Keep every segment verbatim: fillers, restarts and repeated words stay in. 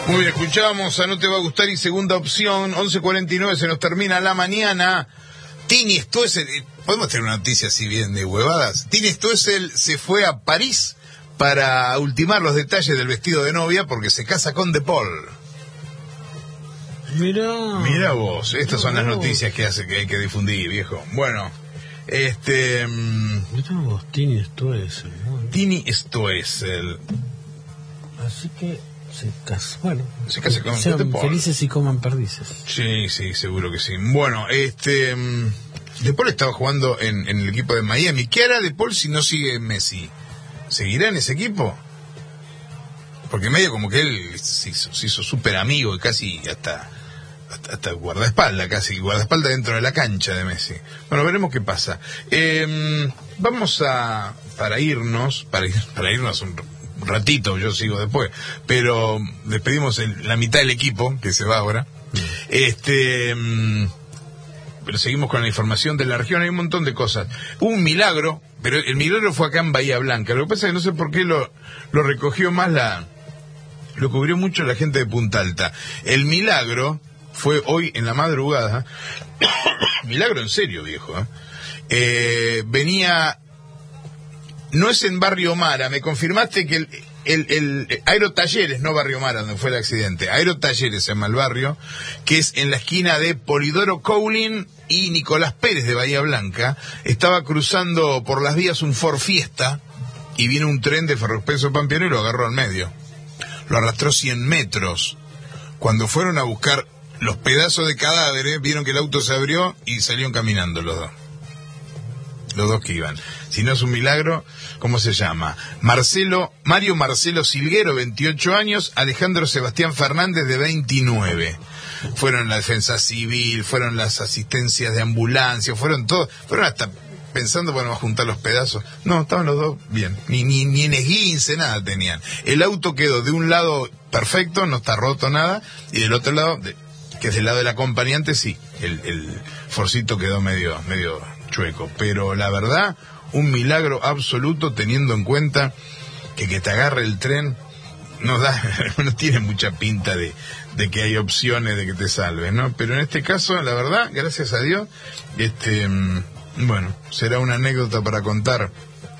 Muy bien, escuchábamos a No Te Va a Gustar y segunda opción, once cuarenta y nueve, se nos termina la mañana. Tini Stoessel, podemos tener una noticia así bien de huevadas. Tini Stoessel se fue a París para ultimar los detalles del vestido de novia porque se casa con De Paul. Mirá. Mirá vos, estas son las noticias que hace que hay que difundir, viejo. Bueno, este... Mirá vos, Tini Stoessel, ¿no? Tini Stoessel. Así que se casa, bueno, se casa con sean De Paul. Felices y coman perdices. Sí, sí, seguro que sí. Bueno, este... De Paul estaba jugando en, en el equipo de Miami. ¿Qué hará De Paul si no sigue Messi? ¿Seguirá en ese equipo? Porque medio como que él se hizo, se hizo súper amigo y casi hasta, hasta, hasta guardaespaldas, casi guardaespaldas dentro de la cancha de Messi. Bueno, veremos qué pasa. Eh, vamos a, para irnos, para, ir, para irnos un ratito, yo sigo después, pero despedimos el, la mitad del equipo, que se va ahora. Este... Pero seguimos con la información de la región, hay un montón de cosas. Hubo un milagro, pero el milagro fue acá en Bahía Blanca. Lo que pasa es que no sé por qué lo, lo recogió más la... Lo cubrió mucho la gente de Punta Alta. El milagro fue hoy en la madrugada. Milagro en serio, viejo. ¿eh? Eh, venía... No es en Barrio Mara, me confirmaste que el... El, el Aerotalleres, no Barrio Mara, donde fue el accidente. Aerotalleres se llama el barrio, que es en la esquina de Polidoro Coughlin y Nicolás Pérez de Bahía Blanca. Estaba cruzando por las vías un Ford Fiesta y vino un tren de Ferroexpreso Pampeano y lo agarró al medio. Lo arrastró cien metros. Cuando fueron a buscar los pedazos de cadáveres, vieron que el auto se abrió y salieron caminando los dos. Los dos que iban. Si no es un milagro, ¿cómo se llama? Marcelo, Mario Marcelo Silguero, veintiocho años, Alejandro Sebastián Fernández, de veintinueve. Fueron la defensa civil, fueron las asistencias de ambulancia, fueron todos, fueron hasta pensando, bueno, vamos a juntar los pedazos. No, estaban los dos bien, ni, ni, ni en esguince, nada tenían. El auto quedó de un lado perfecto, no está roto nada, y del otro lado, de, que es del lado del acompañante, sí, el, el forcito quedó medio, medio chueco, pero la verdad, un milagro absoluto, teniendo en cuenta que que te agarre el tren no da, no tiene mucha pinta de, de que hay opciones de que te salves, ¿no? Pero en este caso, la verdad, gracias a Dios, este, bueno, será una anécdota para contar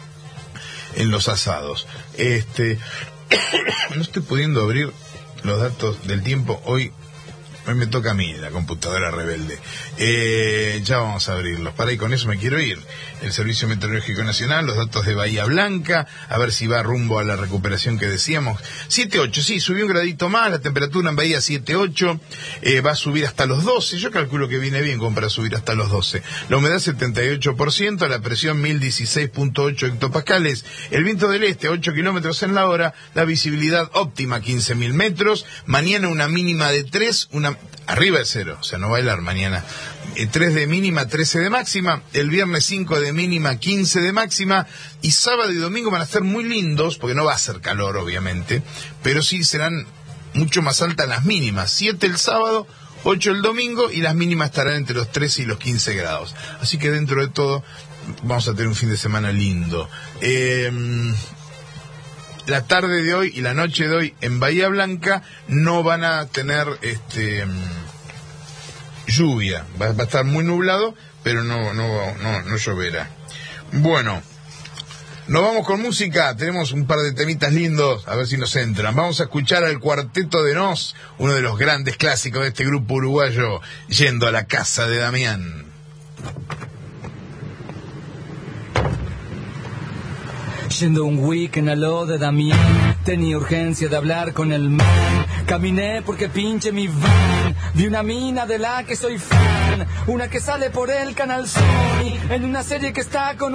en los asados. Este, no estoy pudiendo abrir los datos del tiempo hoy. Hoy me toca a mí, la computadora rebelde. Eh, ya vamos a abrirlos. Para y con eso me quiero ir. El Servicio Meteorológico Nacional, los datos de Bahía Blanca, a ver si va rumbo a la recuperación que decíamos. siete ocho, sí, subió un gradito más, la temperatura en Bahía siete ocho, eh, va a subir hasta los doce, yo calculo que viene bien como para subir hasta los doce. La humedad setenta y ocho por ciento, la presión mil dieciséis punto ocho hectopascales, el viento del este ocho kilómetros en la hora, la visibilidad óptima quince mil metros, mañana una mínima de tres, una arriba de cero, o sea, no va a bailar mañana. Eh, tres de mínima, trece de máxima. El viernes cinco de mínima, quince de máxima. Y sábado y domingo van a ser muy lindos, porque no va a ser calor, obviamente, pero sí serán mucho más altas las mínimas. siete el sábado, ocho el domingo, y las mínimas estarán entre los trece y los quince grados. Así que dentro de todo, vamos a tener un fin de semana lindo. Eh... La tarde de hoy y la noche de hoy en Bahía Blanca no van a tener este lluvia, va, va a estar muy nublado, pero no no no no lloverá. Bueno, nos vamos con música, tenemos un par de temitas lindos, a ver si nos entran. Vamos a escuchar al Cuarteto de Nos, uno de los grandes clásicos de este grupo uruguayo, Yendo a la casa de Damián. Yendo un weekend a lo de Damián, tenía urgencia de hablar con el man. Caminé porque pinche mi van, vi una mina de la que soy fan, una que sale por el canal Sony, en una serie que está con